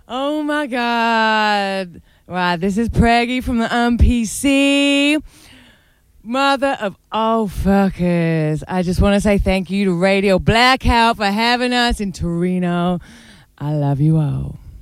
Oh my God. Right, this is Preggy from the MPC. Mother of all fuckers. I just want to say thank you to Radio Blackout for having us in Torino. I love you all.